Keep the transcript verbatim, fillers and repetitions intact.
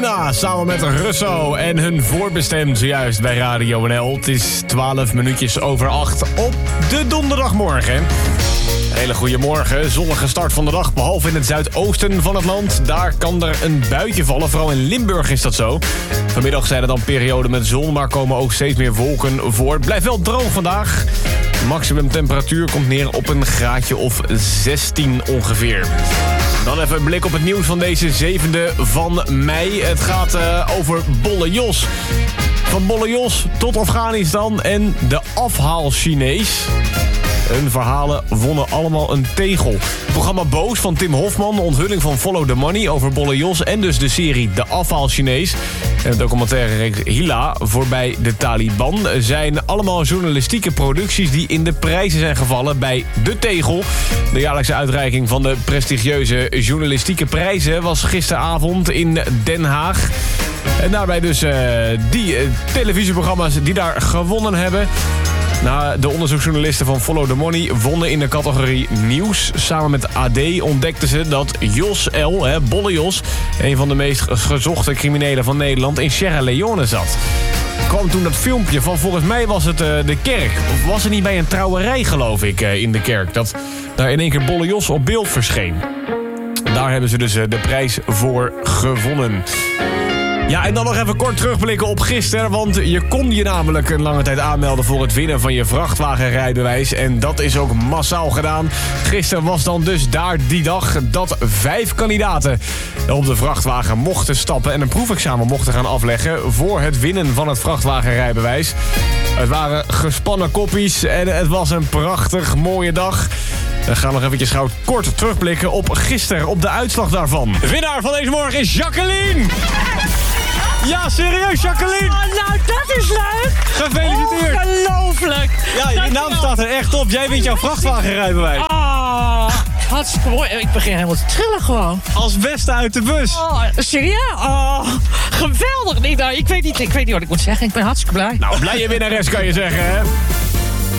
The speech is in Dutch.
Mona samen met Russo en hun voorbestemd zojuist bij Radio N L. Het is twaalf minuutjes over acht op de donderdagmorgen. Hele goede morgen, zonnige start van de dag, behalve in het zuidoosten van het land. Daar kan er een buitje vallen, vooral in Limburg is dat zo. Vanmiddag zijn er dan perioden met zon, maar komen ook steeds meer wolken voor. Het blijft wel droog vandaag. Maximum temperatuur komt neer op een graadje of zestien ongeveer. Dan even een blik op het nieuws van deze zevende van mei. Het gaat uh, over Bolle Jos. Van Bolle Jos tot Afghanistan en de afhaal-Chinees. Hun verhalen wonnen allemaal een tegel. Het programma Boos van Tim Hofman, de onthulling van Follow the Money over Bolle Jos en dus de serie De Afhaal-Chinees en de documentaire reeks Hila voorbij de Taliban zijn allemaal journalistieke producties die in de prijzen zijn gevallen bij De Tegel. De jaarlijkse uitreiking van de prestigieuze journalistieke prijzen was gisteravond in Den Haag. En daarbij dus uh, die uh, televisieprogramma's die daar gewonnen hebben. Nou, de onderzoeksjournalisten van Follow the Money wonnen in de categorie nieuws. Samen met A D ontdekten ze dat Jos L., hè, Bolle Jos, een van de meest gezochte criminelen van Nederland, in Sierra Leone zat. Kwam toen dat filmpje van, volgens mij was het uh, de kerk. Of was het niet bij een trouwerij, geloof ik, uh, in de kerk. Dat daar in één keer Bolle Jos op beeld verscheen. Daar hebben ze dus uh, de prijs voor gewonnen. Ja, en dan nog even kort terugblikken op gisteren. Want je kon je namelijk een lange tijd aanmelden voor het winnen van je vrachtwagenrijbewijs. En dat is ook massaal gedaan. Gisteren was dan dus daar die dag dat vijf kandidaten op de vrachtwagen mochten stappen en een proefexamen mochten gaan afleggen voor het winnen van het vrachtwagenrijbewijs. Het waren gespannen koppies en het was een prachtig mooie dag. We gaan nog eventjes gauw kort terugblikken op gisteren, op de uitslag daarvan. De winnaar van deze morgen is Jacqueline! Ja, serieus, Jacqueline! Oh, nou, dat is leuk! Gefeliciteerd! Ongelooflijk! Ja, je naam staat er echt op. Jij wint jouw vrachtwagenrijbewijs. Oh, hartstikke mooi. Ik begin helemaal te trillen gewoon. Als beste uit de bus. Oh, serieus? Oh, geweldig! Nee, nou, ik, weet niet, ik weet niet wat ik moet zeggen. Ik ben hartstikke blij. Nou, blije winnares kan je zeggen, hè?